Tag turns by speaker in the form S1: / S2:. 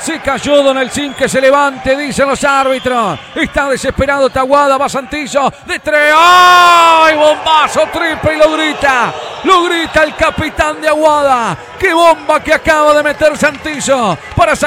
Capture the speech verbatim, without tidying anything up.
S1: Se cayó Donelcín, que se levante, dicen los árbitros. Está desesperado Taguada, va Santillo de tres. ¡Ay! Bombazo triple y lo grita. Lo grita el capitán de Aguada. ¡Qué bomba que acaba de meter Santillo para sacar!